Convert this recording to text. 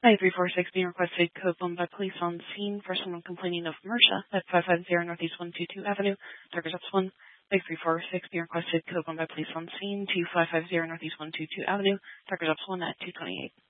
93460 being requested code 1 by police on scene for someone complaining of MRSA at 550 Northeast 122 Avenue, Target Ops 1. 93460 being requested code 1 by police on scene to 550 Northeast 122 Avenue, Target Ops 1 at 228.